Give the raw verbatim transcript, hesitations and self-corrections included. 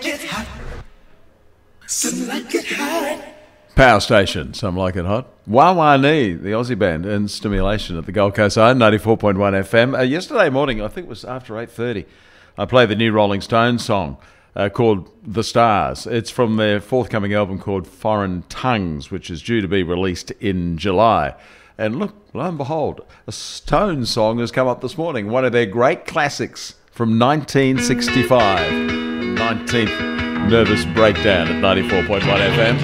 it hot. Some like it hot. Power Station, Some Like It Hot. Wawani, the Aussie band, and Stimulation at the Gold Coast Zone, ninety-four point one F M. Uh, yesterday morning, I think it was after eight thirty, I played the new Rolling Stones song uh, called The Stars. It's from their forthcoming album called Foreign Tongues, which is due to be released in July. And look, lo and behold, a Stones song has come up this morning, one of their great classics from nineteen sixty-five. nineteenth Nervous Breakdown at ninety-four point one F M.